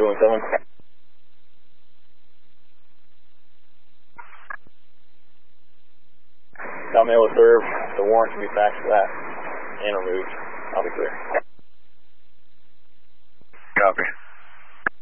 217. Got mail to serve. The warrant should be faxed to that and removed. I'll be clear.